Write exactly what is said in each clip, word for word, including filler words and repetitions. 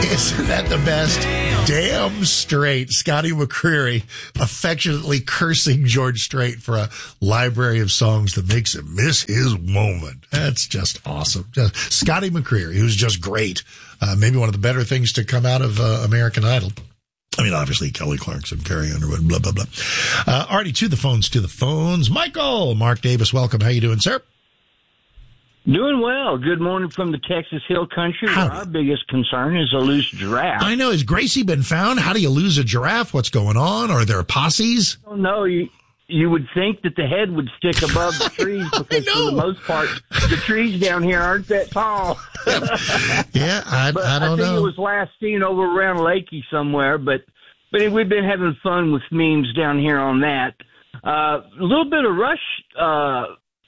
Isn't that the best? Damn straight. Scotty McCreery affectionately cursing George Strait for a library of songs that makes him miss his moment. That's just awesome. Just, Scotty McCreery, who's just great. Uh, maybe one of the better things to come out of uh, American Idol. I mean, obviously, Kelly Clarkson, Carrie Underwood, blah, blah, blah. Uh, already to the phones, to the phones. Michael, Mark Davis, welcome. How you doing, sir? Doing well. Good morning from the Texas Hill Country. Howdy. Our biggest concern is a loose giraffe. I know. Has Gracie been found? How do you lose a giraffe? What's going on? Are there posses? Oh, no, you, you would think that the head would stick above the trees because for the most part, the trees down here aren't that tall. yeah, I, but I don't I think know. it was last seen over around Lakey somewhere, but, but we've been having fun with memes down here on that. Uh, a little bit of Rush, uh,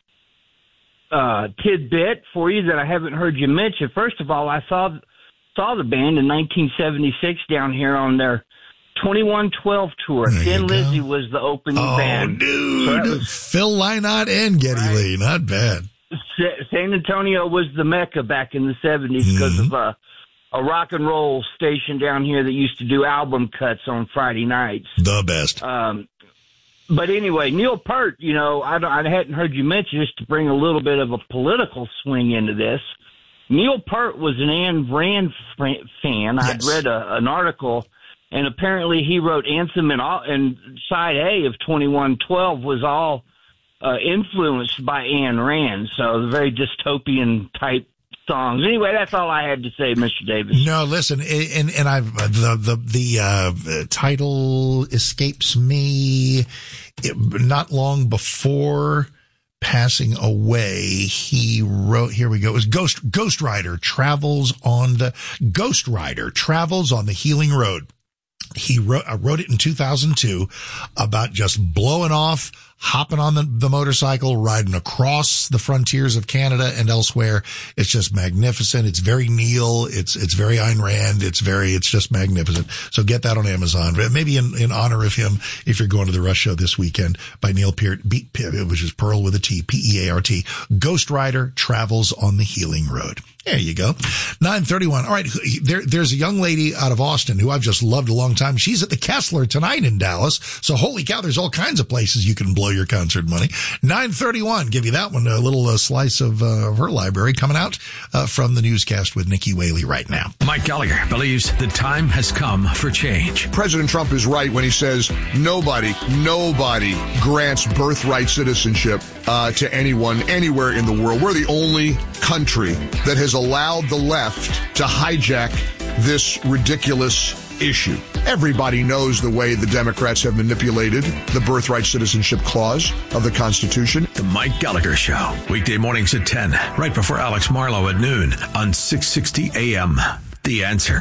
Uh, tidbit for you that I haven't heard you mention. First of all, I saw saw the band in nineteen seventy-six down here on their twenty-one twelve tour. There Thin you go. Lizzy was the opening Oh, band. dude. So that was- Phil Lynott and Geddy Right. Lee. Not bad. Sa- San Antonio was the Mecca back in the seventies because Mhm. of uh, a rock and roll station down here that used to do album cuts on Friday nights. The best. Um, But anyway, Neil Peart, you know, I, don't, I hadn't heard you mention, just to bring a little bit of a political swing into this. Neil Peart was an Ayn Rand f- fan. Yes. I'd read a, an article, and apparently he wrote Anthem, and, all, and side A of twenty-one twelve was all uh, influenced by Ayn Rand, so very dystopian type songs. Anyway, that's all I had to say, Mister Davis. No, listen, and and I've the the the uh, title escapes me. It, not long before passing away, he wrote. Here we go. It was Ghost Ghost Rider travels on the Ghost Rider travels on the healing road. He wrote, I wrote it in two thousand two about just blowing off, hopping on the, the motorcycle, riding across the frontiers of Canada and elsewhere. It's just magnificent. It's very Neil. It's, it's very Ayn Rand. It's very, it's just magnificent. So get that on Amazon. Maybe in, in honor of him, if you're going to the Rush Show this weekend, by Neil Peart, B, which is Pearl with a T, P E A R T. Ghost Rider travels on the healing road. There you go. nine thirty-one. All right. There, there's a young lady out of Austin who I've just loved a long time. She's at the Kessler tonight in Dallas. So holy cow, there's all kinds of places you can blow your concert money. nine thirty-one. Give you that one, a little uh, slice of, uh, of her library coming out, uh, from the newscast with Nikki Whaley right now. Mike Gallagher believes the time has come for change. President Trump is right when he says nobody, nobody grants birthright citizenship uh, to anyone anywhere in the world. We're the only country that has allowed the left to hijack this ridiculous issue. Everybody knows the way the Democrats have manipulated the birthright citizenship clause of the Constitution. The Mike Gallagher Show, weekday mornings at ten, right before Alex Marlowe at noon on six sixty A M. The Answer.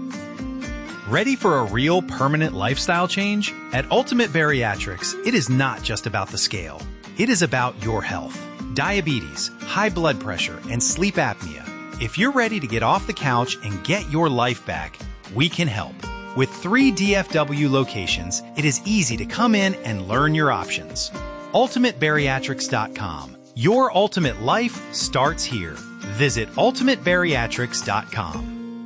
Ready for a real permanent lifestyle change? At Ultimate Bariatrics, it is not just about the scale. It is about your health. Diabetes, high blood pressure, and sleep apnea. If you're ready to get off the couch and get your life back, we can help. With three D F W locations, it is easy to come in and learn your options. ultimate bariatrics dot com. Your ultimate life starts here. Visit ultimate bariatrics dot com.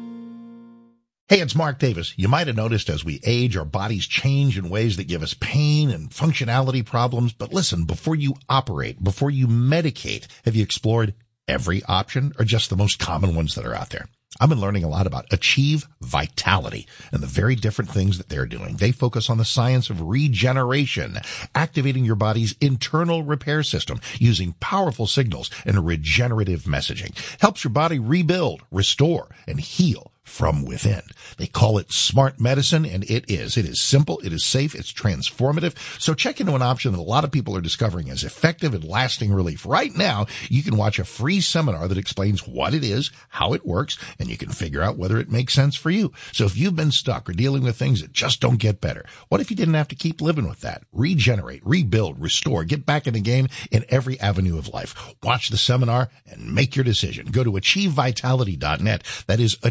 Hey, it's Mark Davis. You might have noticed as we age, our bodies change in ways that give us pain and functionality problems. But listen, before you operate, before you medicate, have you explored every option or just the most common ones that are out there? I've been learning a lot about Achieve Vitality and the very different things that they're doing. They focus on the science of regeneration, activating your body's internal repair system using powerful signals and regenerative messaging. Helps your body rebuild, restore, and heal from within. They call it smart medicine, and it is. It is simple, it is safe, it's transformative. So check into an option that a lot of people are discovering as effective and lasting relief. Right now, you can watch a free seminar that explains what it is, how it works, and you can figure out whether it makes sense for you. So if you've been stuck or dealing with things that just don't get better, what if you didn't have to keep living with that? Regenerate, rebuild, restore, get back in the game in every avenue of life. Watch the seminar and make your decision. Go to achieve vitality dot net. That is achieve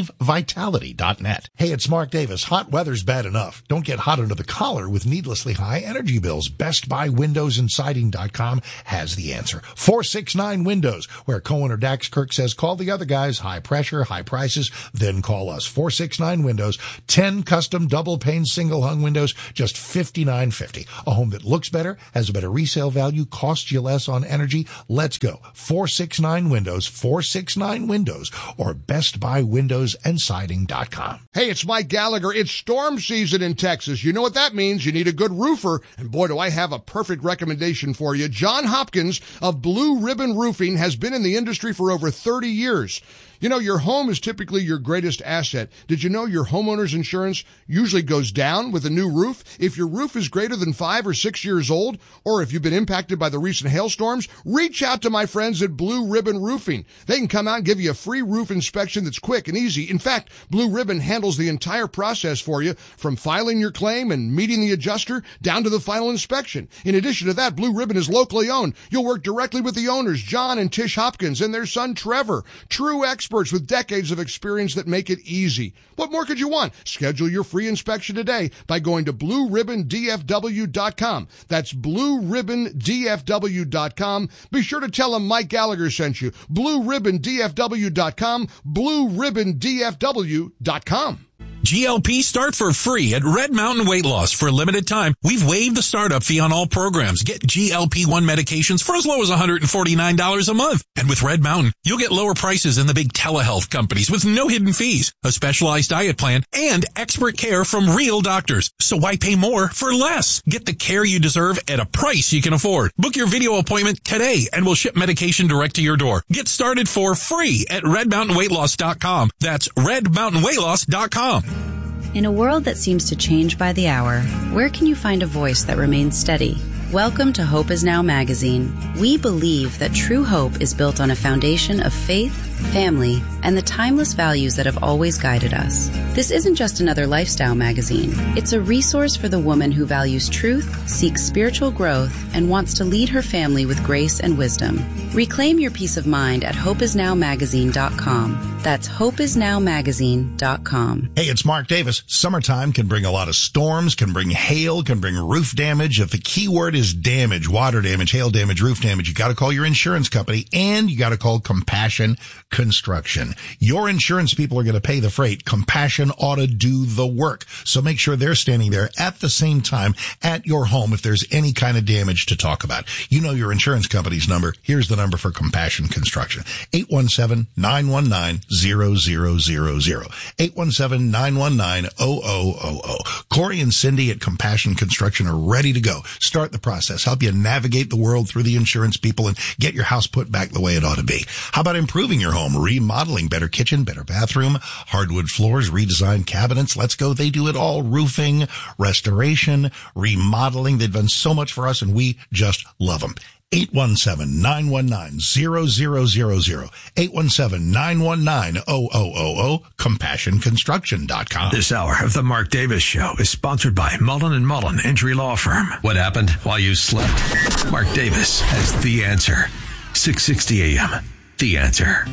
save vitality dot net. Hey, it's Mark Davis. Hot weather's bad enough. Don't get hot under the collar with needlessly high energy bills. Best Buy Windows and Siding dot com has the answer. four six nine Windows, where Cohen or Dax Kirk says, call the other guys. High pressure, high prices, then call us. four six nine Windows, ten custom double pane single hung windows, just fifty-nine fifty. A home that looks better, has a better resale value, costs you less on energy. Let's go. four six nine Windows, four six nine Windows, or Best Buy Windows and Siding dot com. Hey, it's Mike Gallagher. It's storm season in Texas. You know what that means. You need a good roofer. And boy, do I have a perfect recommendation for you. John Hopkins of Blue Ribbon Roofing has been in the industry for over thirty years. You know, your home is typically your greatest asset. Did you know your homeowner's insurance usually goes down with a new roof? If your roof is greater than five or six years old, or if you've been impacted by the recent hailstorms, reach out to my friends at Blue Ribbon Roofing. They can come out and give you a free roof inspection that's quick and easy. In fact, Blue Ribbon handles the entire process for you, from filing your claim and meeting the adjuster down to the final inspection. In addition to that, Blue Ribbon is locally owned. You'll work directly with the owners, John and Tish Hopkins, and their son, Trevor. True experts. Experts with decades of experience that make it easy. What more could you want? Schedule your free inspection today by going to blue ribbon d f w dot com. That's blue ribbon d f w dot com. Be sure to tell them Mike Gallagher sent you. blue ribbon d f w dot com. blue ribbon d f w dot com. G L P start for free at Red Mountain Weight Loss. For a limited time, we've waived the startup fee on all programs. Get G L P one medications for as low as one hundred forty-nine dollars a month. And with Red Mountain, you'll get lower prices than the big telehealth companies with no hidden fees, a specialized diet plan, and expert care from real doctors. So why pay more for less? Get the care you deserve at a price you can afford. Book your video appointment today and we'll ship medication direct to your door. Get started for free at red mountain weight loss dot com. That's red mountain weight loss dot com. In a world that seems to change by the hour, where can you find a voice that remains steady? Welcome to Hope Is Now magazine. We believe that true hope is built on a foundation of faith, family, and the timeless values that have always guided us. This isn't just another lifestyle magazine. It's a resource for the woman who values truth, seeks spiritual growth, and wants to lead her family with grace and wisdom. Reclaim your peace of mind at hope is now magazine dot com. That's hope is now magazine dot com. Hey, it's Mark Davis. Summertime can bring a lot of storms, can bring hail, can bring roof damage. If the key word is damage, water damage, hail damage, roof damage, you got to call your insurance company, and you got to call Compassion Construction. Your insurance people are going to pay the freight. Compassion ought to do the work. So make sure they're standing there at the same time at your home if there's any kind of damage to talk about. You know your insurance company's number. Here's the number for Compassion Construction. eight one seven, nine one nine, zero zero zero zero. eight one seven, nine one nine, zero zero zero zero. Corey and Cindy at Compassion Construction are ready to go. Start the process. Help you navigate the world through the insurance people and get your house put back the way it ought to be. How about improving your home? Remodeling, better kitchen, better bathroom, hardwood floors, redesigned cabinets. Let's go. They do it all. Roofing, restoration, remodeling. They've done so much for us and we just love them. eight one seven, nine one nine, zero zero zero zero. eight one seven, nine one nine, zero zero zero zero. compassion construction dot com. This hour of the Mark Davis Show is sponsored by Mullen and Mullen Injury Law Firm. What happened while you slept? Mark Davis has the answer. six sixty a.m. The Answer.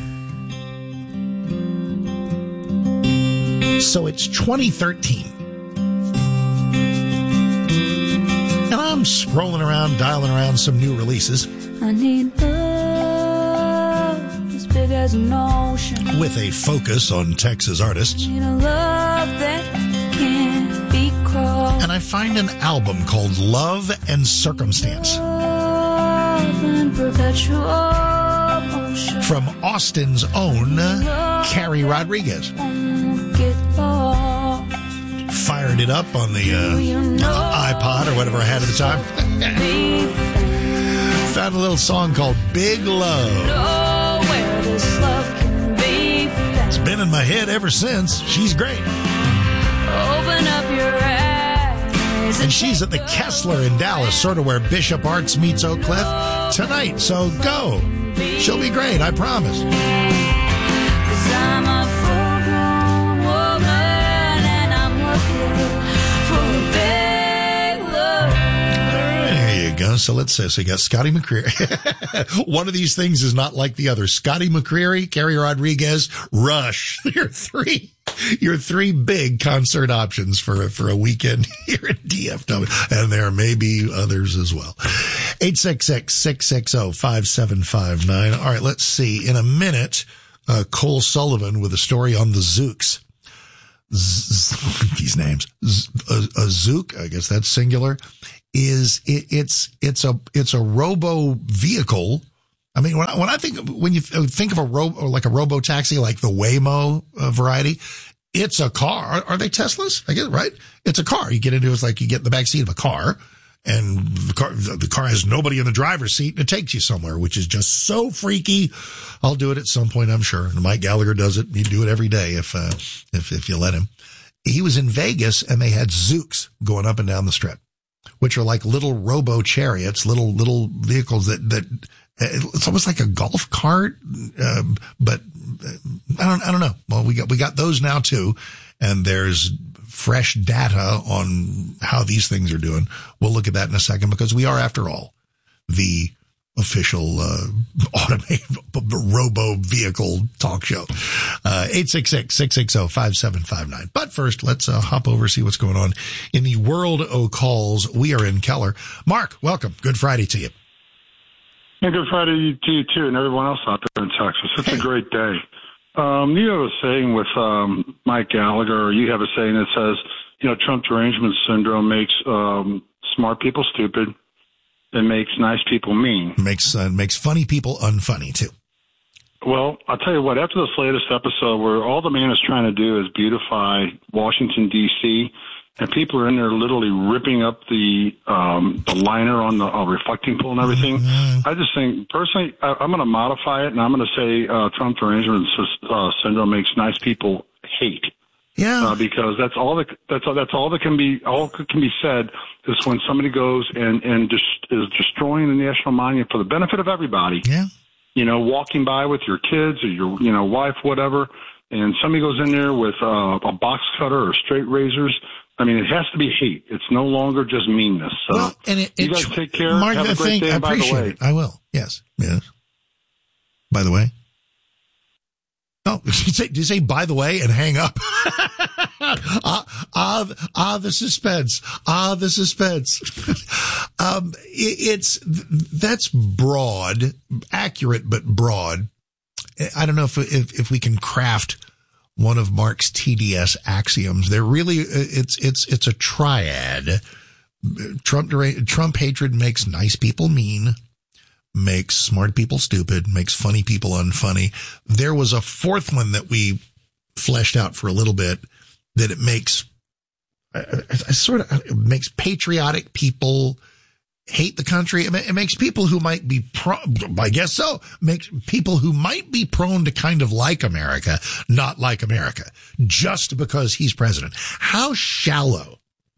So it's twenty thirteen. And I'm scrolling around, dialing around some new releases. I need love as big as an ocean. With a focus on Texas artists. I need a love that can't be crossed. And I find an album called Love and Circumstance. Love and perpetual motion. From Austin's own Carrie Rodriguez. Won't get lost. Fired it up on the, uh, on the iPod or whatever I had at the time. Found a little song called Big Love. Know where this love can be found. It's been in my head ever since. She's great. Open up your eyes. And she's at the Kessler in Dallas, sort of where Bishop Arts meets Oak Cliff tonight. So go. She'll be great, I promise. 'Cause I'm a full-grown woman and I'm looking for a big love. There you go. so let's say, so you got Scotty McCreery. One of these things is not like the other. Scotty McCreery, Kerry Rodriguez, Rush. Your three, your three big concert options for, for a weekend here at D F W. And there may be others as well. eight six six, six six zero, five seven five nine. All right, let's see. In a minute, uh, Cole Sullivan with a story on the Zooks. Z- these names. Z- a, a Zook, I guess that's singular, is it, it's it's a it's a robo vehicle. I mean, when I, when I think when you think of a robo, like a robo taxi, like the Waymo uh, variety, it's a car. Are, are they Teslas? I guess, right? It's a car. You get into it's like you get in the back seat of a car, and the car the car has nobody in the driver's seat, and it takes you somewhere, which is just so freaky. I'll do it at some point, I'm sure. And Mike Gallagher does it. You do it every day if uh, if if you let him. He was in Vegas, and they had Zooks going up and down the strip, which are like little robo chariots, little little vehicles that that it's almost like a golf cart, um, but I don't I don't know. Well, we got we got those now too, and there's fresh data on how these things are doing. We'll look at that in a second because we are, after all, the official uh automated robo vehicle talk show. uh eight six six, six six zero, five seven five nine. But first, let's uh, hop over, see what's going on in the world of calls. We are in Keller. Mark, welcome. Good Friday to you. And good Friday to you too, and everyone else out there in Texas. It's hey. a great day. Um you have a saying with um Mike Gallagher, or you have a saying that says, you know, Trump derangement syndrome makes um smart people stupid. It makes nice people mean. Makes uh, makes funny people unfunny, too. Well, I'll tell you what, after this latest episode where all the man is trying to do is beautify Washington, D C, and people are in there literally ripping up the um, the liner on the uh, reflecting pool and everything, mm-hmm. I just think, personally, I, I'm going to modify it, and I'm going to say uh, Trump derangement uh, syndrome makes nice people hate. Yeah, uh, because that's all that that's all that's all that can be all that can be said is when somebody goes and and just is destroying the national monument for the benefit of everybody. Yeah, you know, walking by with your kids or your you know wife, whatever, and somebody goes in there with uh, a box cutter or straight razors. I mean, it has to be hate. It's no longer just meanness. So well, and it, you it, guys take care. Mark, Have a great think, day. I By appreciate the way, it. I will. Yes. Yes. By the way. Oh, did you say, did you say by the way and hang up? ah, ah, ah, the suspense. Ah, the suspense. um, it, it's, that's broad, accurate, but broad. I don't know if, if, if we can craft one of Mark's T D S axioms. They're really, it's, it's, it's a triad. Trump, Trump hatred makes nice people mean, makes smart people stupid, makes funny people unfunny. There was a fourth one that we fleshed out for a little bit, that it makes, uh, sort of, it makes patriotic people hate the country. It makes people who might be, pro- I guess so, makes people who might be prone to kind of like America, not like America, just because he's president. How shallow,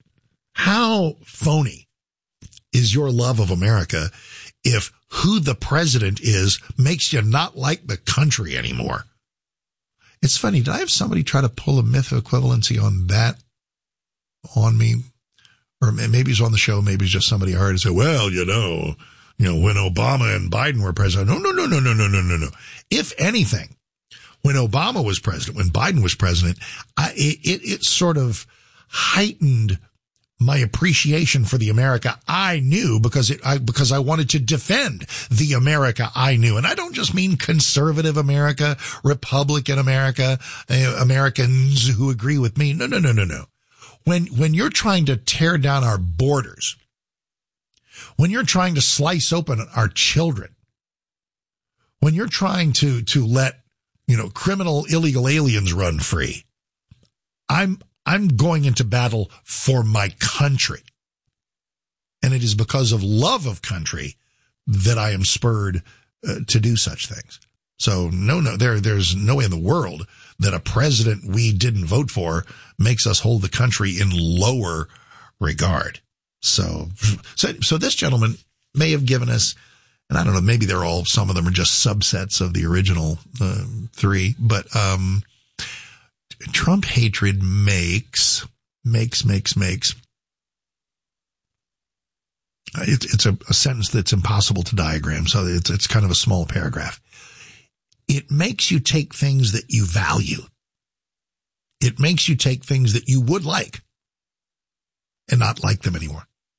how phony is your love of America if who the president is makes you not like the country anymore? It's funny. Did I have somebody try to pull a myth of equivalency on that on me? Or maybe it's on the show. Maybe it's just somebody I heard and said, well, you know, you know, when Obama and Biden were president. No, no, no, no, no, no, no, no, no. If anything, when Obama was president, when Biden was president, I, it, it, it sort of heightened my appreciation for the America I knew because it, I, because I wanted to defend the America I knew. And I don't just mean conservative America, Republican America, uh, Americans who agree with me. No, no, no, no, no. When, when you're trying to tear down our borders, when you're trying to slice open our children, when you're trying to, to let, you know, criminal illegal aliens run free, I'm, I'm going into battle for my country. And it is because of love of country that I am spurred uh, to do such things. So no, no, there, there's no way in the world that a president we didn't vote for makes us hold the country in lower regard. So, so, so this gentleman may have given us, and I don't know, maybe they're all, some of them are just subsets of the original uh, three, but, um, Trump hatred makes, makes, makes, makes It's, it's a, a sentence that's impossible to diagram, so it's, it's kind of a small paragraph. It makes you take things that you value. It makes you take things that you would like and not like them anymore.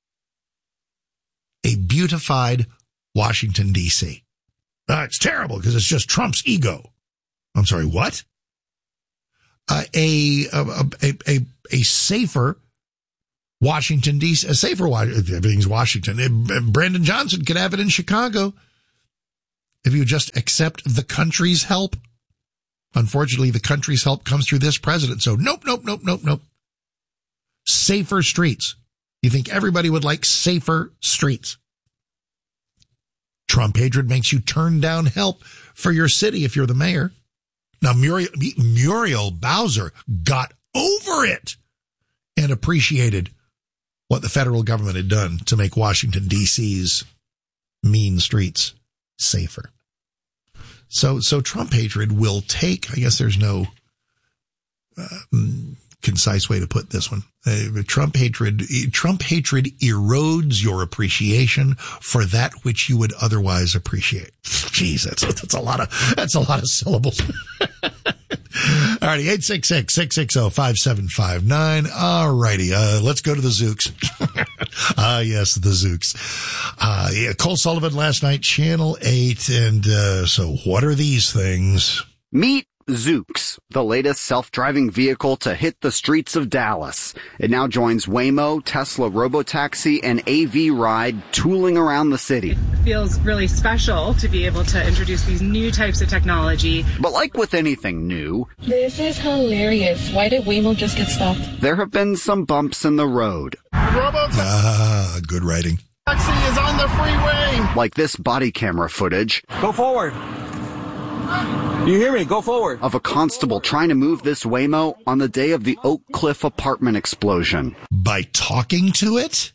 A beautified Washington, D C Uh, it's terrible because it's just Trump's ego. I'm sorry, what? Uh, a, a, a, a, a safer Washington, D C, a safer, everything's Washington. Brandon Johnson could have it in Chicago if you just accept the country's help. Unfortunately, the country's help comes through this president. So nope, nope, nope, nope, nope. Safer streets. You think everybody would like safer streets. Trump hatred makes you turn down help for your city if you're the mayor. Now, Muriel, Muriel Bowser got over it and appreciated what the federal government had done to make Washington, D C's mean streets safer. So, so Trump hatred will take, I guess there's no uh, concise way to put this one. Uh, Trump hatred, Trump hatred erodes your appreciation for that which you would otherwise appreciate. Jeez, that's, that's a lot of, that's a lot of syllables. All righty, eight six six, six six zero, five seven five nine. All righty, uh, let's go to the Zooks. Ah, yes, the Zooks. Uh, yeah, Cole Sullivan last night, Channel eight. And, uh, so what are these things? Meet Zooks, the latest self-driving vehicle to hit the streets of Dallas. It now joins Waymo, Tesla Robotaxi, and A V Ride tooling around the city. It feels really special to be able to introduce these new types of technology. But like with anything new, this is hilarious. Why did Waymo just get stopped? There have been some bumps in the road. Ah, good writing. Taxi is on the freeway. Like this body camera footage. Go forward. You hear me? Go forward. Of a constable trying to move this Waymo on the day of the Oak Cliff apartment explosion. By talking to it?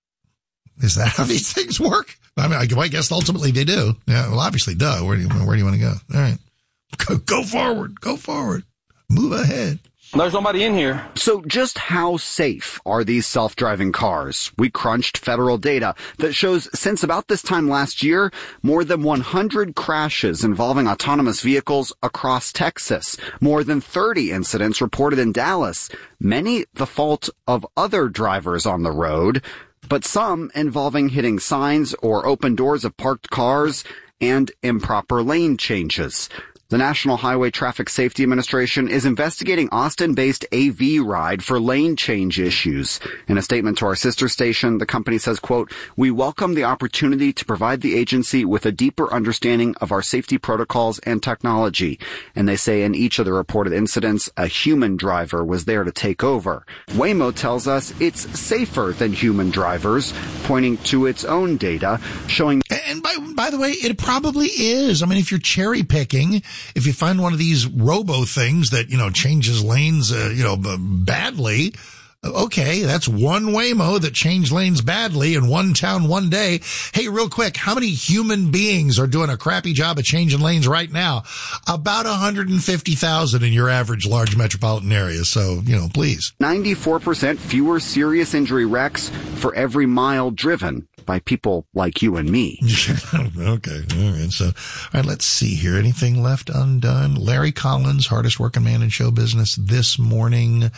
Is that how these things work? I mean, I guess ultimately they do. Yeah, well, obviously, duh. Where do you, where do you want to go? All right. Go, go forward. Go forward. Move ahead. There's nobody in here. So just how safe are these self-driving cars? We crunched federal data that shows since about this time last year, more than one hundred crashes involving autonomous vehicles across Texas. More than thirty incidents reported in Dallas. Many the fault of other drivers on the road, but some involving hitting signs or open doors of parked cars and improper lane changes. The National Highway Traffic Safety Administration is investigating Austin-based A V Ride for lane change issues. In a statement to our sister station, the company says, quote, "We welcome the opportunity to provide the agency with a deeper understanding of our safety protocols and technology." And they say in each of the reported incidents, a human driver was there to take over. Waymo tells us it's safer than human drivers, pointing to its own data, showing... And by, by the way, it probably is. I mean, if you're cherry picking, if you find one of these robo things that, you know, changes lanes, uh, you know, badly, okay, that's one Waymo that changed lanes badly in one town one day. Hey, real quick, how many human beings are doing a crappy job of changing lanes right now? About one hundred fifty thousand in your average large metropolitan area. So, you know, please. ninety-four percent fewer serious injury wrecks for every mile driven by people like you and me. Okay. All right. So, all right, let's see here. Anything left undone? Larry Collins, hardest working man in show business this morning.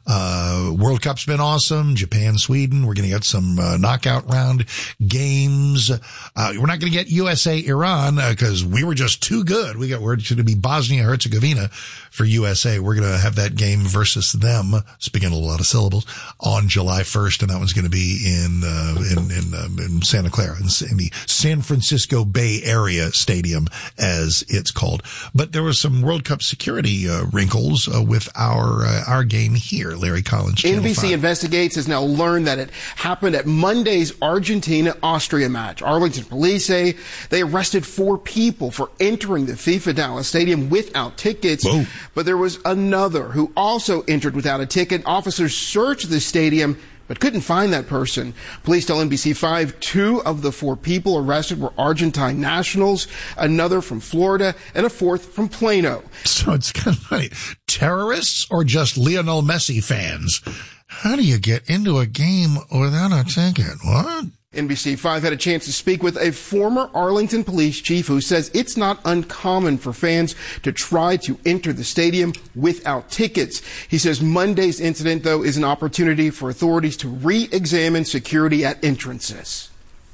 Uh, World Cup's been awesome. Japan, Sweden. We're going to get some uh, knockout round games. Uh, we're not going to get U S A, Iran, uh, cause we were just too good. We got, we're going to be Bosnia Herzegovina for U S A. We're going to have that game versus them, speaking a lot of syllables, on July first. And that one's going to be in, uh, in, in, um, in Santa Clara, in, in the San Francisco Bay Area Stadium, as it's called. But there was some World Cup security, uh, wrinkles, uh, with our, uh, our game here. Larry Collins, Channel N B C five. Investigates has now learned that it happened at Monday's Argentina-Austria match. Arlington police say they arrested four people for entering the FIFA Dallas Stadium without tickets. Whoa. But there was another who also entered without a ticket. Officers searched the stadium but couldn't find that person. Police tell N B C five two of the four people arrested were Argentine nationals, another from Florida, and a fourth from Plano. So it's kind of funny. Terrorists or just Lionel Messi fans? How do you get into a game without a ticket? What? N B C five had a chance to speak with a former Arlington police chief who says it's not uncommon for fans to try to enter the stadium without tickets. He says Monday's incident, though, is an opportunity for authorities to re-examine security at entrances.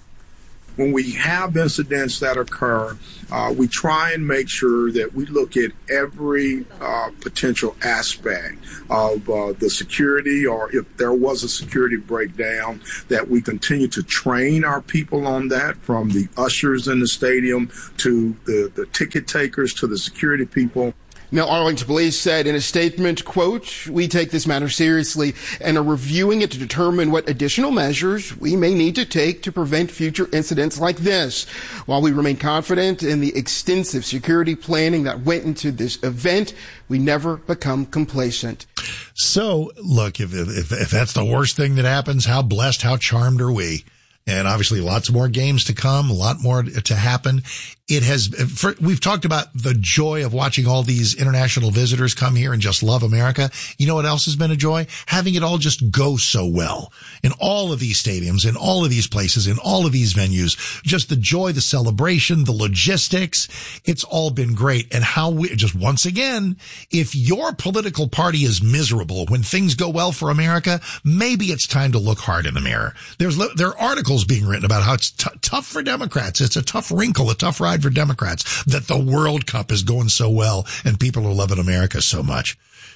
When we have incidents that occur, uh, we try and make sure that we look at every uh, potential aspect of uh, the security, or if there was a security breakdown, that we continue to train our people on that, from the ushers in the stadium to the, the ticket takers to the security people. Now, Arlington Police said in a statement, quote, "We take this matter seriously and are reviewing it to determine what additional measures we may need to take to prevent future incidents like this. While we remain confident in the extensive security planning that went into this event, we never become complacent." So, look, if, if, if that's the worst thing that happens, how blessed, how charmed are we? And obviously lots more games to come, a lot more to happen. It has, for, we've talked about the joy of watching all these international visitors come here and just love America. You know what else has been a joy? Having it all just go so well in all of these stadiums, in all of these places, in all of these venues. Just the joy, the celebration, the logistics. It's all been great. And how we, just once again, if your political party is miserable when things go well for America, maybe it's time to look hard in the mirror. There's, there are articles being written about how it's t- tough for Democrats. It's a tough wrinkle, a tough ride for Democrats, that the World Cup is going so well and people are loving America so much.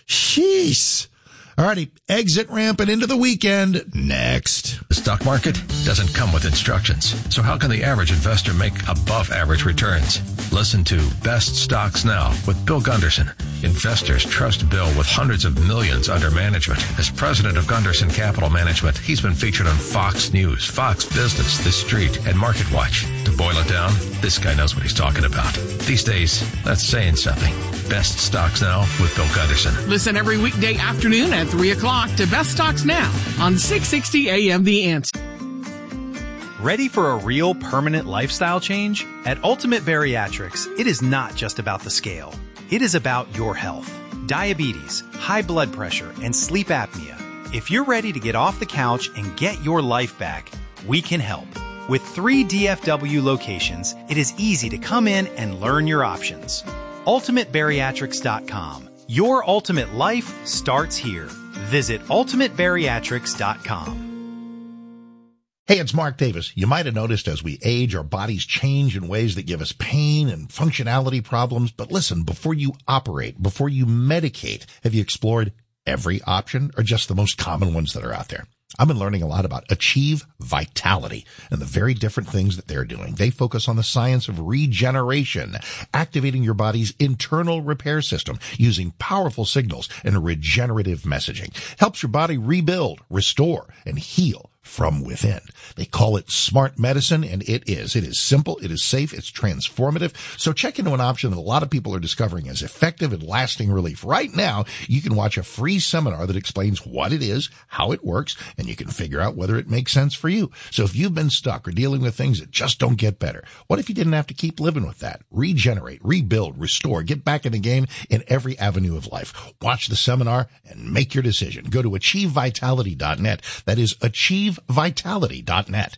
Jeez. All righty, exit ramp and into the weekend next. The stock market doesn't come with instructions. So how can the average investor make above average returns? Listen to Best Stocks Now with Bill Gunderson. Investors trust Bill with hundreds of millions under management. As president of Gunderson Capital Management, he's been featured on Fox News, Fox Business, The Street, and Market Watch. To boil it down, this guy knows what he's talking about. These days, that's saying something. Best Stocks Now with Bill Gunderson. Listen every weekday afternoon at three o'clock to Best Stocks Now on six sixty A M The Answer. Ready for a real permanent lifestyle change? At Ultimate Bariatrics, it is not just about the scale. It is about your health. Diabetes, high blood pressure, and sleep apnea. If you're ready to get off the couch and get your life back, we can help. With three D F W locations, it is easy to come in and learn your options. ultimate bariatrics dot com. Your ultimate life starts here. Visit ultimate bariatrics dot com. Hey, it's Mark Davis. You might have noticed as we age, our bodies change in ways that give us pain and functionality problems. But listen, before you operate, before you medicate, have you explored every option or just the most common ones that are out there? I've been learning a lot about Achieve Vitality and the very different things that they're doing. They focus on the science of regeneration, activating your body's internal repair system using powerful signals and regenerative messaging. Helps your body rebuild, restore, and heal from within. They call it smart medicine, and it is. It is simple, it is safe, it's transformative. So check into an option that a lot of people are discovering as effective and lasting relief. Right now, you can watch a free seminar that explains what it is, how it works, and you can figure out whether it makes sense for you. So if you've been stuck or dealing with things that just don't get better, what if you didn't have to keep living with that? Regenerate, rebuild, restore, get back in the game in every avenue of life. Watch the seminar and make your decision. Go to achieve vitality dot net. That is achieve vitality dot net.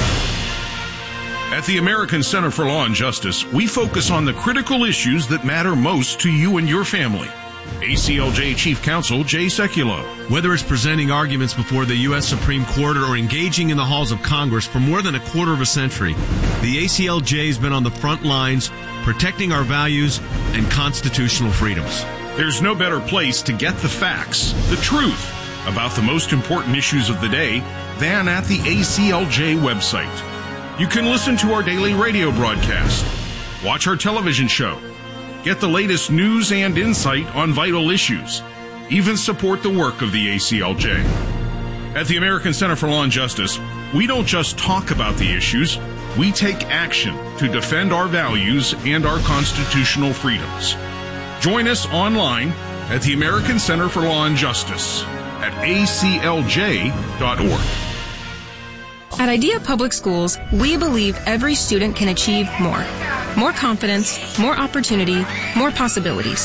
At the American Center for Law and Justice, we focus on the critical issues that matter most to you and your family. A C L J Chief Counsel Jay Sekulow. Whether it's presenting arguments before the U S Supreme Court or engaging in the halls of Congress for more than a quarter of a century, the A C L J has been on the front lines protecting our values and constitutional freedoms. There's no better place to get the facts, the truth, about the most important issues of the day than at the A C L J website. You can listen to our daily radio broadcast, watch our television show, get the latest news and insight on vital issues, even support the work of the A C L J. At the American Center for Law and Justice, we don't just talk about the issues, we take action to defend our values and our constitutional freedoms. Join us online at the American Center for Law and Justice at A C L J dot org. At Idea Public Schools, we believe every student can achieve more. More confidence, more opportunity, more possibilities.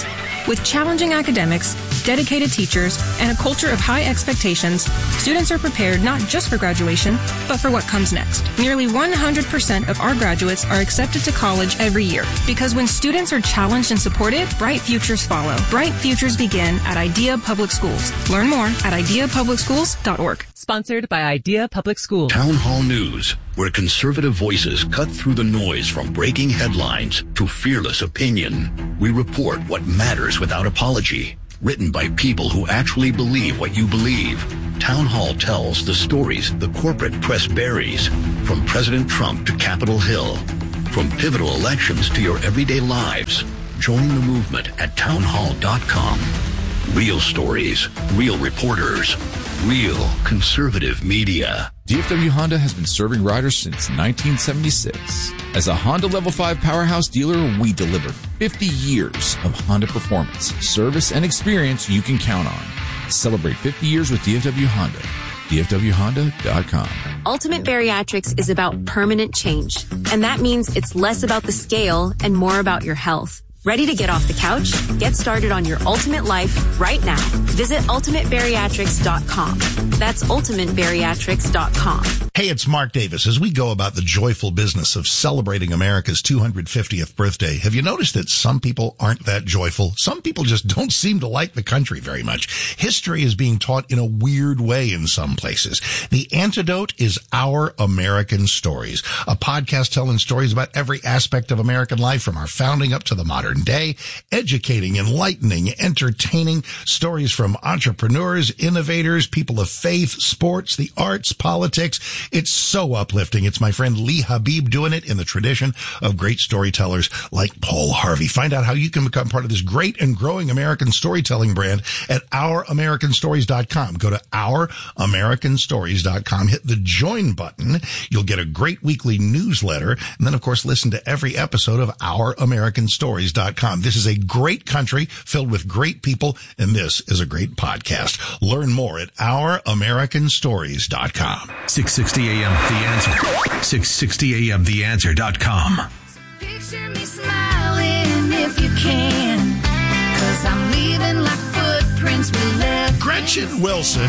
With challenging academics, dedicated teachers, and a culture of high expectations, students are prepared not just for graduation, but for what comes next. Nearly one hundred percent of our graduates are accepted to college every year, because when students are challenged and supported, bright futures follow. Bright futures begin at IDEA Public Schools. Learn more at idea public schools dot org. Sponsored by IDEA Public Schools. Town Hall News, where conservative voices cut through the noise from breaking headlines to fearless opinion. We report what matters without apology. Written by people who actually believe what you believe. Town Hall tells the stories the corporate press buries, from President Trump to Capitol Hill, from pivotal elections to your everyday lives. Join the movement at town hall dot com. Real stories, real reporters, real conservative media. D F W Honda has been serving riders since nineteen seventy-six. As a Honda Level five powerhouse dealer, we deliver fifty years of Honda performance, service, and experience you can count on. Celebrate fifty years with D F W Honda. D F W honda dot com. Ultimate Bariatrics is about permanent change, and that means it's less about the scale and more about your health. Ready to get off the couch? Get started on your ultimate life right now. Visit ultimate bariatrics dot com. That's ultimate bariatrics dot com. Hey, it's Mark Davis. As we go about the joyful business of celebrating America's two hundred fiftieth birthday, have you noticed that some people aren't that joyful? Some people just don't seem to like the country very much. History is being taught in a weird way in some places. The antidote is Our American Stories, a podcast telling stories about every aspect of American life from our founding up to the modern day, educating, enlightening, entertaining, stories from entrepreneurs, innovators, people of faith, sports, the arts, politics. It's so uplifting. It's my friend Lee Habib doing it in the tradition of great storytellers like Paul Harvey. Find out how you can become part of this great and growing American storytelling brand at our american stories dot com. Go to our american stories dot com, hit the join button. You'll get a great weekly newsletter, and then, of course, listen to every episode of Our American Stories dot com. This is a great country filled with great people, and this is a great podcast. Learn more at our american stories dot com. six sixty A M The Answer. six sixty A M the answer dot com. Picture me smiling if you can, 'cause I'm leaving like footprints we left. Gretchen Wilson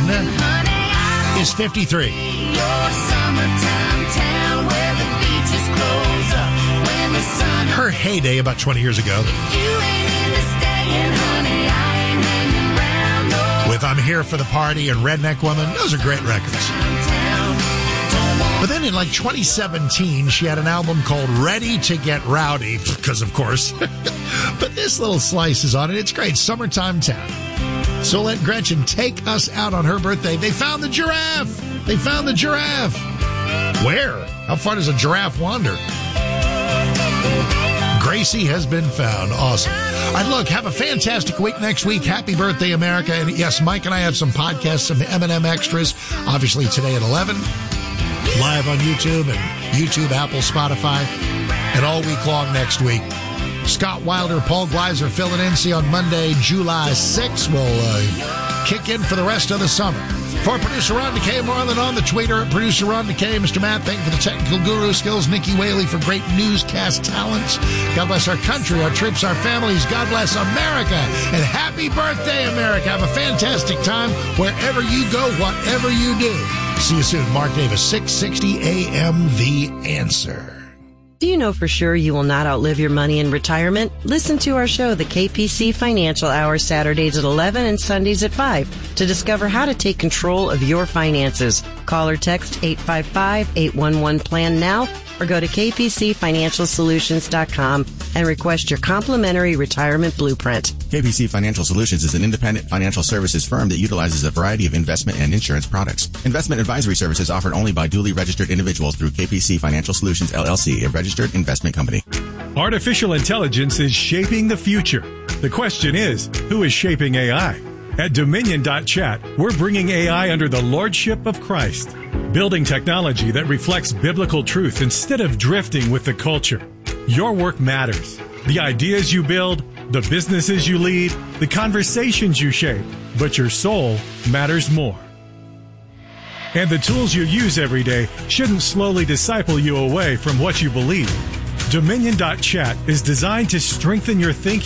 is fifty-three. Your summertime town where the beaches close up when the sun. Her heyday about twenty years ago. You ain't into staying, honey, I ain't hanging around. No. With I'm Here for the Party and Redneck Woman, those are great records. But then in like twenty seventeen, she had an album called Ready to Get Rowdy, because of course. But this little slice is on it. It's great. Summertime Town. So let Gretchen take us out on her birthday. They found the giraffe. They found the giraffe. Where? How far does a giraffe wander? Gracie has been found. Awesome. All right, look, have a fantastic week next week. Happy birthday, America. And yes, Mike and I have some podcasts, some M and M extras, obviously today at eleven, live on YouTube and YouTube, Apple, Spotify, and all week long next week. Scott Wilder, Paul Gleiser filling in. See you on Monday, July sixth. We'll uh, kick in for the rest of the summer. For producer Ron DeKay, Marlon on the Twitter at producer Ron DeKay, Mister Matt, thank you for the technical guru skills, Nikki Whaley for great newscast talents. God bless our country, our troops, our families. God bless America, and happy birthday, America. Have a fantastic time wherever you go, whatever you do. See you soon. Mark Davis, six sixty A M The Answer. Do you know for sure you will not outlive your money in retirement? Listen to our show, the K P C Financial Hour, Saturdays at eleven and Sundays at five to discover how to take control of your finances. Call or text eight five five, eight one one, PLAN now or go to k p c financial solutions dot com and request your complimentary retirement blueprint. K P C Financial Solutions is an independent financial services firm that utilizes a variety of investment and insurance products. Investment advisory services offered only by duly registered individuals through K P C Financial Solutions, L L C, a registered investment company. Artificial intelligence is shaping the future. The question is, who is shaping A I? At Dominion dot chat, we're bringing A I under the lordship of Christ, building technology that reflects biblical truth instead of drifting with the culture. Your work matters. The ideas you build, the businesses you lead, the conversations you shape, but your soul matters more. And the tools you use every day shouldn't slowly disciple you away from what you believe. Dominion dot chat is designed to strengthen your thinking,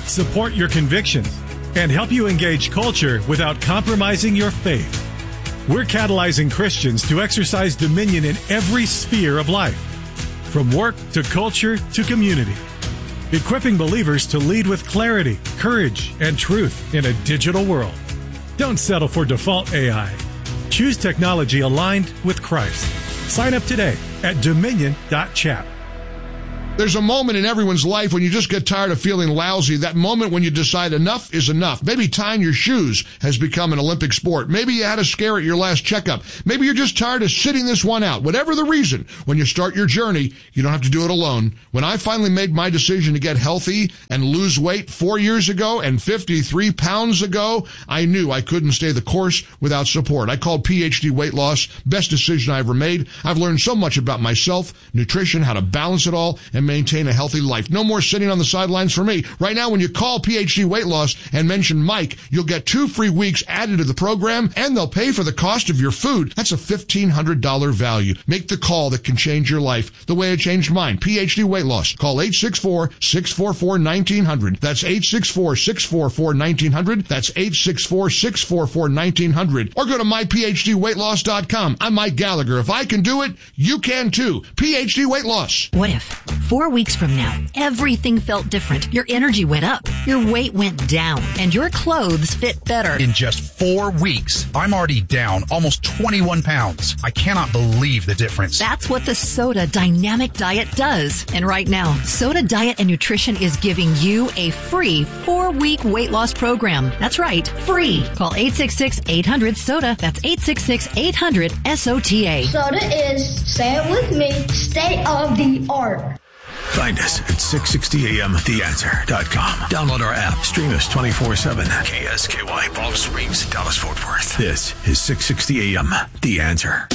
support your convictions, and help you engage culture without compromising your faith. We're catalyzing Christians to exercise dominion in every sphere of life, from work to culture to community, equipping believers to lead with clarity, courage, and truth in a digital world. Don't settle for default A I. Choose technology aligned with Christ. Sign up today at dominion dot chat. There's a moment in everyone's life when you just get tired of feeling lousy. That moment when you decide enough is enough. Maybe tying your shoes has become an Olympic sport. Maybe you had a scare at your last checkup. Maybe you're just tired of sitting this one out. Whatever the reason, when you start your journey, you don't have to do it alone. When I finally made my decision to get healthy and lose weight four years ago and fifty-three pounds ago, I knew I couldn't stay the course without support. I called P H D Weight Loss. Best decision I ever made. I've learned so much about myself, nutrition, how to balance it all, and maintain a healthy life. No more sitting on the sidelines for me. Right now, when you call P H D Weight Loss and mention Mike, you'll get two free weeks added to the program, and they'll pay for the cost of your food. That's a fifteen hundred dollars value. Make the call that can change your life the way it changed mine. P H D Weight Loss. Call eight six four, six four four, one nine zero zero. That's eight six four, six four four, one nine zero zero. That's eight six four, six four four, one nine zero zero. Or go to my p h d weight loss dot com. I'm Mike Gallagher. If I can do it, you can too. P H D Weight Loss. What if four weeks from now, everything felt different? Your energy went up, your weight went down, and your clothes fit better. In just four weeks, I'm already down almost twenty-one pounds. I cannot believe the difference. That's what the Soda Dynamic Diet does. And right now, Soda Diet and Nutrition is giving you a free four-week weight loss program. That's right, free. Call eight six six, eight hundred, SODA. That's eight six six, eight hundred, S O T A. Soda is, say it with me, state of the art. Find us at six sixty a m the answer dot com. Download our app. Stream us twenty-four seven. K S K Y, Palm Springs, Dallas, Fort Worth. This is six sixty a m The Answer.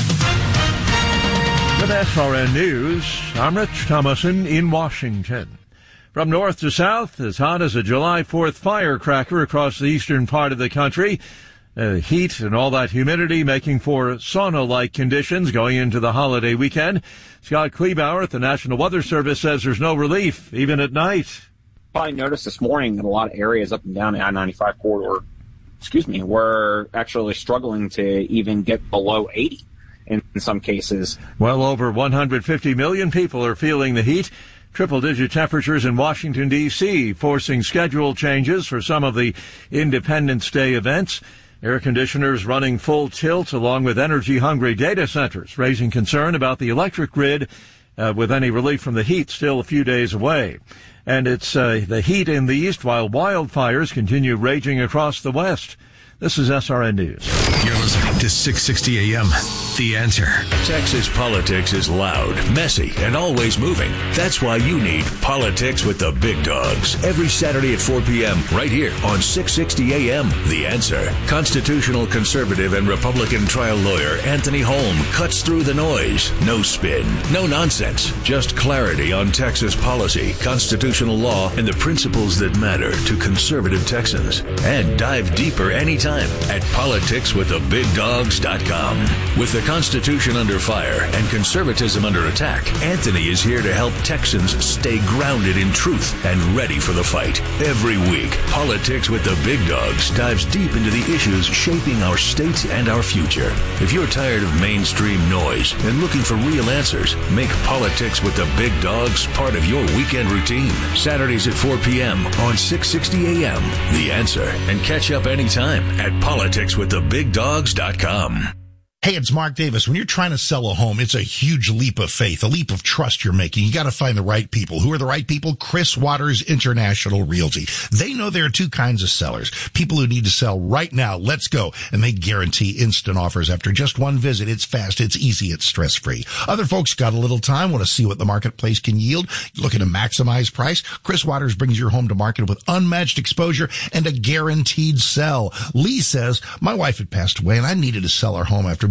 With S R N News, I'm Rich Thomason in Washington. From north to south, as hot as a July fourth firecracker across the eastern part of the country. Uh, heat and all that humidity making for sauna-like conditions going into the holiday weekend. Scott Kleebauer at the National Weather Service says there's no relief, even at night. Probably noticed this morning that a lot of areas up and down the I ninety-five corridor, excuse me, were actually struggling to even get below eighty in, in some cases. Well over one hundred fifty million people are feeling the heat. Triple-digit temperatures in Washington, D C, forcing schedule changes for some of the Independence Day events. Air conditioners running full tilt along with energy-hungry data centers, raising concern about the electric grid uh, with any relief from the heat still a few days away. And it's uh, the heat in the east while wildfires continue raging across the west. This is S R N News. You're listening to six sixty a m The Answer. Texas politics is loud, messy, and always moving. That's why you need Politics with the Big Dogs. Every Saturday at four p.m. right here on six sixty a m The Answer. Constitutional conservative and Republican trial lawyer Anthony Holm cuts through the noise. No spin, no nonsense. Just clarity on Texas policy, constitutional law, and the principles that matter to conservative Texans. And dive deeper anytime at politics with the big dogs dot com. With the Constitution under fire and conservatism under attack, Anthony is here to help Texans stay grounded in truth and ready for the fight. Every week, Politics with the Big Dogs dives deep into the issues shaping our state and our future. If you're tired of mainstream noise and looking for real answers, make Politics with the Big Dogs part of your weekend routine. Saturdays at four p.m. on six sixty a m The Answer. And catch up anytime at politics with the big dogs dot com. Hey, it's Mark Davis. When you're trying to sell a home, it's a huge leap of faith, a leap of trust you're making. You got to find the right people. Who are the right people? Chris Waters International Realty. They know there are two kinds of sellers. People who need to sell right now. Let's go. And they guarantee instant offers after just one visit. It's fast. It's easy. It's stress-free. Other folks got a little time, want to see what the marketplace can yield. Looking to maximize price? Chris Waters brings your home to market with unmatched exposure and a guaranteed sell. Lee says, my wife had passed away and I needed to sell our home after moving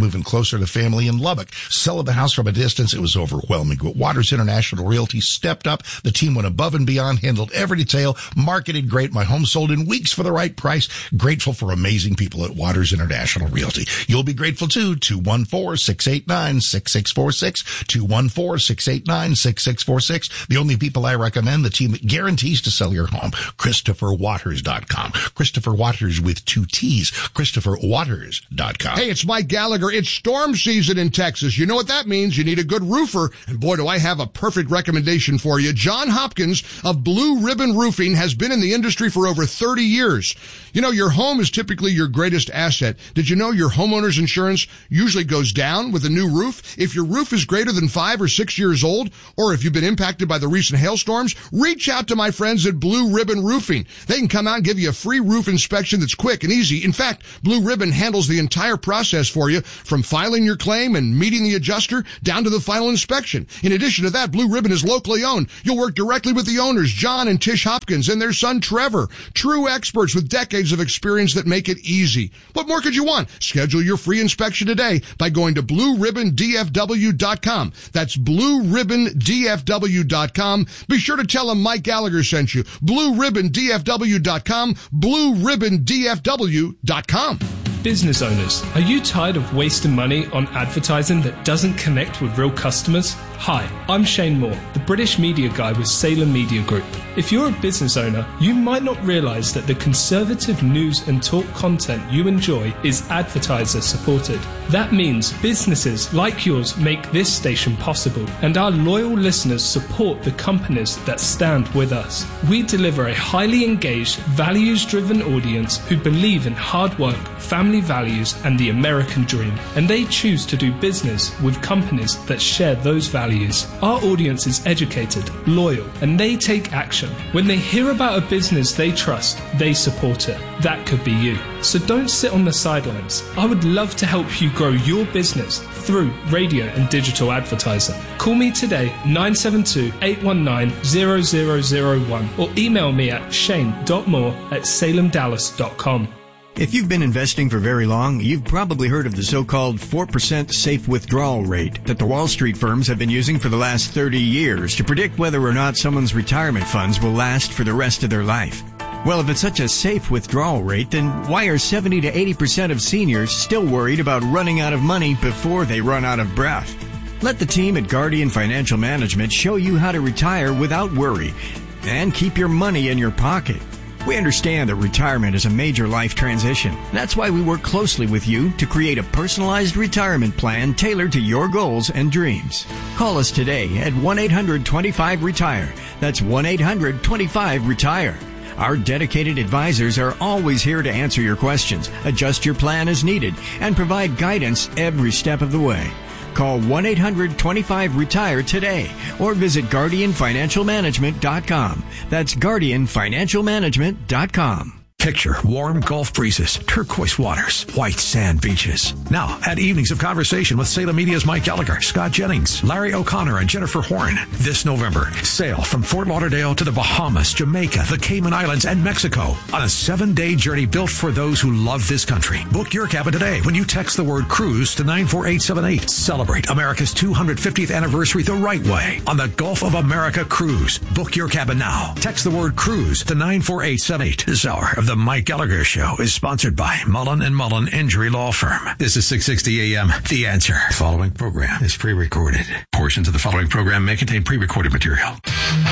moving closer to family in Lubbock. Selling the house from a distance, it was overwhelming. But Waters International Realty stepped up. The team went above and beyond, handled every detail, marketed great. My home sold in weeks for the right price. Grateful for amazing people at Waters International Realty. You'll be grateful too. two one four, six eight nine, six six four six. two one four, six eight nine, six six four six. The only people I recommend, the team that guarantees to sell your home. Christopher Waters dot com. Christopher Waters with two T's. Christopher Waters dot com. Hey, it's Mike Gallagher. It's storm season in Texas. You know what that means. You need a good roofer. And boy, do I have a perfect recommendation for you. John Hopkins of Blue Ribbon Roofing has been in the industry for over thirty years. You know, your home is typically your greatest asset. Did you know your homeowner's insurance usually goes down with a new roof? If your roof is greater than five or six years old, or if you've been impacted by the recent hailstorms, reach out to my friends at Blue Ribbon Roofing. They can come out and give you a free roof inspection that's quick and easy. In fact, Blue Ribbon handles the entire process for you, from filing your claim and meeting the adjuster down to the final inspection. In addition to that, Blue Ribbon is locally owned. You'll work directly with the owners, John and Tish Hopkins, and their son Trevor. True experts with decades of experience that make it easy. What more could you want? Schedule your free inspection today by going to blue ribbon d f w dot com. That's blue ribbon d f w dot com. Be sure to tell them Mike Gallagher sent you. blue ribbon d f w dot com. blue ribbon d f w dot com. Business owners, are you tired of wasting money on advertising that doesn't connect with real customers? Hi, I'm Shane Moore, the British media guy with Salem Media Group. If you're a business owner, you might not realize that the conservative news and talk content you enjoy is advertiser supported. That means businesses like yours make this station possible, and our loyal listeners support the companies that stand with us. We deliver a highly engaged, values-driven audience who believe in hard work, family values, and the American dream, and they choose to do business with companies that share those values. Our audience is educated, loyal, and they take action. When they hear about a business they trust, they support it. That could be you. So don't sit on the sidelines. I would love to help you grow your business through radio and digital advertising. Call me today, nine seven two, eight one nine, zero zero zero one, or email me at shane dot moore at salem dallas dot com. If you've been investing for very long, you've probably heard of the so-called four percent safe withdrawal rate that the Wall Street firms have been using for the last thirty years to predict whether or not someone's retirement funds will last for the rest of their life. Well, if it's such a safe withdrawal rate, then why are seventy to eighty percent of seniors still worried about running out of money before they run out of breath? Let the team at Guardian Financial Management show you how to retire without worry and keep your money in your pocket. We understand that retirement is a major life transition. That's why we work closely with you to create a personalized retirement plan tailored to your goals and dreams. Call us today at one eight hundred twenty-five retire. That's one eight hundred twenty-five retire. Our dedicated advisors are always here to answer your questions, adjust your plan as needed, and provide guidance every step of the way. Call one eight hundred twenty-five retire today or visit guardian financial management dot com. That's guardian financial management dot com. Picture warm Gulf breezes, turquoise waters, white sand beaches. Now, at Evenings of Conversation with Salem Media's Mike Gallagher, Scott Jennings, Larry O'Connor, and Jennifer Horn. This November, sail from Fort Lauderdale to the Bahamas, Jamaica, the Cayman Islands, and Mexico on a seven-day journey built for those who love this country. Book your cabin today when you text the word cruise to nine four eight seven eight. Celebrate America's two hundred fiftieth anniversary the right way on the Gulf of America Cruise. Book your cabin now. Text the word cruise to nine four eight seven eight. This hour of the Mike Gallagher Show is sponsored by Mullen and Mullen Injury Law Firm. This is six sixty A M. The Answer. The following program is pre-recorded. Portions of the following program may contain pre-recorded material.